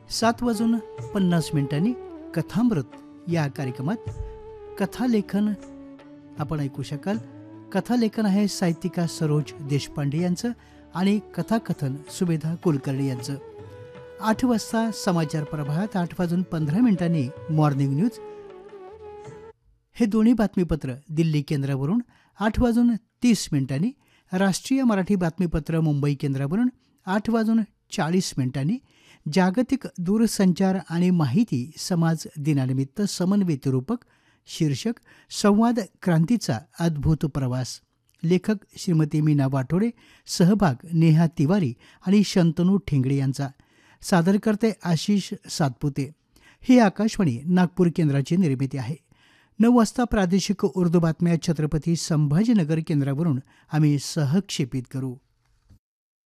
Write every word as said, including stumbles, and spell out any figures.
सात वाजून पन्नास मिनिटांनी कथामृत या कार्यक्रमात कथालेखन आपण ऐकू शकाल. कथालेखन आहे साहित्यिका सरोज देशपांडे यांचं आणि कथाकथन सुमेधा कुलकर्णी यांचं. आठ वाजता समाचार प्रभात, आठ वाजून पंधरा मिनिटांनी मॉर्निंग न्यूज हे दोन्ही बातमीपत्र दिल्ली केंद्रावरून. आठ वाजून तीस मिनिटांनी राष्ट्रीय मराठी बातमीपत्र मुंबई केंद्रावरून. आठ वाजून चाळीस मिनिटांनी जागतिक दूरसंचार आणि माहिती समाज दिनानिमित्त समन्वित रूपक शीर्षक संवाद क्रांतीचा अद्भुत प्रवास. लेखक श्रीमती मीना वाठोडे, सहभाग नेहा तिवारी आणि शंतनू ठेंगडे यांचा. सादरकर्ते आशिष सातपुते. ही आकाशवाणी नागपूर केंद्राची निर्मिती आहे. नऊ वाजता प्रादेशिक उर्दू बातम्या छत्रपती संभाजीनगर केंद्रावरून आम्ही सहक्षेपित करू.